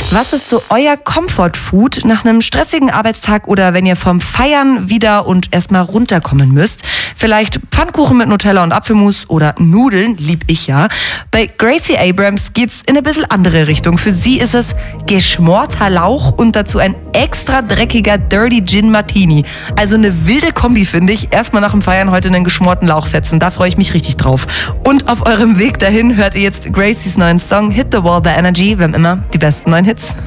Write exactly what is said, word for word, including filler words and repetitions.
Was ist so euer Comfort-Food nach einem stressigen Arbeitstag oder wenn ihr vom Feiern wieder und erstmal runterkommen müsst? Vielleicht Pfannkuchen mit Nutella und Apfelmus oder Nudeln, lieb ich ja. Bei Gracie Abrams geht's in eine bisschen andere Richtung. Für sie ist es geschmorter Lauch und dazu ein extra dreckiger Dirty Gin Martini. Also eine wilde Kombi, finde ich. Erstmal nach dem Feiern heute einen geschmorten Lauch fetzen. Da freue ich mich richtig drauf. Und auf eurem Weg dahin hört ihr jetzt Gracies neuen Song Hit the Wall by Energy. Wir haben immer die besten neuen Hits.